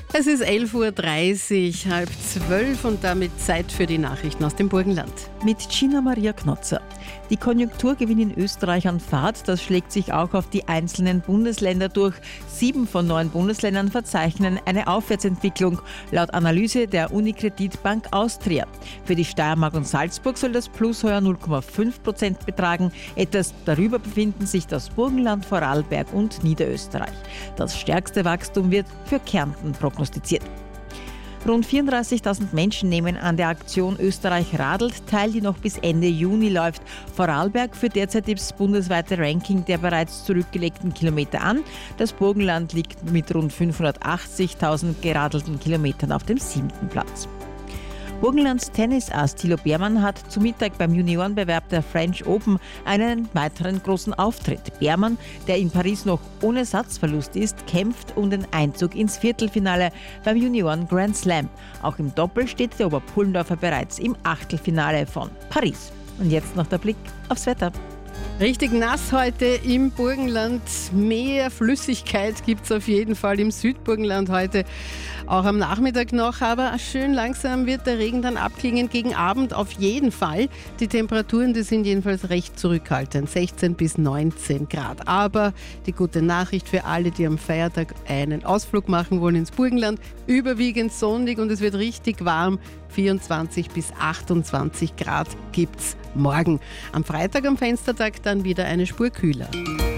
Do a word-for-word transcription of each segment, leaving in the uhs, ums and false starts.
Es ist elf Uhr dreißig, halb zwölf und damit Zeit für die Nachrichten aus dem Burgenland. Mit Gina Maria Knotzer. Die Konjunkturgewinn in Österreich an Fahrt, das schlägt sich auch auf die einzelnen Bundesländer durch. Sieben von neun Bundesländern verzeichnen eine Aufwärtsentwicklung, laut Analyse der Unikredit Bank Austria. Für die Steiermark und Salzburg soll das Plus heuer null Komma fünf Prozent betragen. Etwas darüber befinden sich das Burgenland, Vorarlberg und Niederösterreich. Das stärkste Wachstum wird für Kärnten prognostiziert. Rund vierunddreißigtausend Menschen nehmen an der Aktion Österreich radelt teil, die noch bis Ende Juni läuft. Vorarlberg führt derzeit das bundesweite Ranking der bereits zurückgelegten Kilometer an. Das Burgenland liegt mit rund fünfhundertachtzigtausend geradelten Kilometern auf dem siebten Platz. Burgenlands Tennisass Thilo Beermann hat zu Mittag beim Juniorenbewerb der French Open einen weiteren großen Auftritt. Beermann, der in Paris noch ohne Satzverlust ist, kämpft um den Einzug ins Viertelfinale beim Junioren Grand Slam. Auch im Doppel steht der Oberpullendorfer bereits im Achtelfinale von Paris. Und jetzt noch der Blick aufs Wetter. Richtig nass heute im Burgenland. Mehr Flüssigkeit gibt es auf jeden Fall im Südburgenland heute. Auch am Nachmittag noch, aber schön langsam wird der Regen dann abklingen. Gegen Abend auf jeden Fall. Die Temperaturen, die sind jedenfalls recht zurückhaltend. sechzehn bis neunzehn Grad. Aber die gute Nachricht für alle, die am Feiertag einen Ausflug machen wollen ins Burgenland. Überwiegend sonnig und es wird richtig warm. vierundzwanzig bis achtundzwanzig Grad gibt's morgen. Am Freitag am Fenstertag dann wieder eine Spur kühler.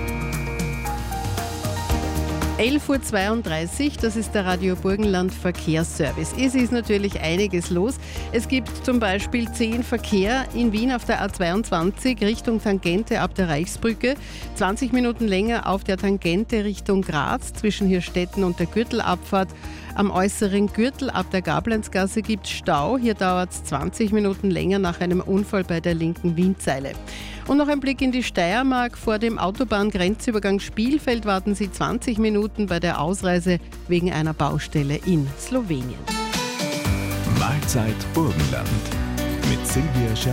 elf Uhr zweiunddreißig, das ist der Radio Burgenland Verkehrsservice. Es ist natürlich einiges los. Es gibt zum Beispiel zehn Verkehr in Wien auf der A zweiundzwanzig Richtung Tangente ab der Reichsbrücke. zwanzig Minuten länger auf der Tangente Richtung Graz zwischen Hirstetten und der Gürtelabfahrt. Am äußeren Gürtel ab der Gablenzgasse gibt es Stau. Hier dauert es zwanzig Minuten länger nach einem Unfall bei der linken Wienzeile. Und noch ein Blick in die Steiermark. Vor dem Autobahngrenzübergang Spielfeld warten Sie zwanzig Minuten bei der Ausreise wegen einer Baustelle in Slowenien. Mahlzeit Burgenland mit Silvia Scher